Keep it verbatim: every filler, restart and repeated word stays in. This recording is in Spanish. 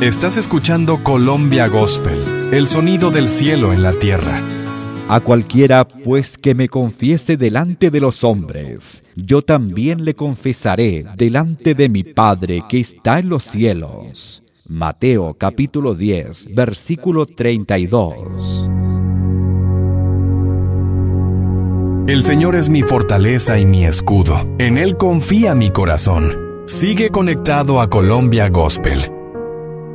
Estás escuchando Colombia Gospel, el sonido del cielo en la tierra. A cualquiera, pues, que me confiese delante de los hombres, yo también le confesaré delante de mi Padre que está en los cielos. Mateo capítulo diez, versículo treinta y dos. El Señor es mi fortaleza y mi escudo. En Él confía mi corazón. Sigue conectado a Colombia Gospel.